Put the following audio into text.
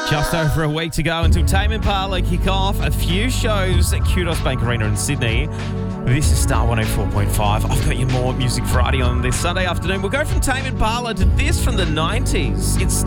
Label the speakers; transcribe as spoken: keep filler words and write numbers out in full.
Speaker 1: Just over a week to go until Tame Impala kick off. A few shows at Kudos Bank Arena in Sydney. This is Star one oh four point five. I've got you more Music Friday on this Sunday afternoon. We'll go from Tame Impala to this from the nineties. It's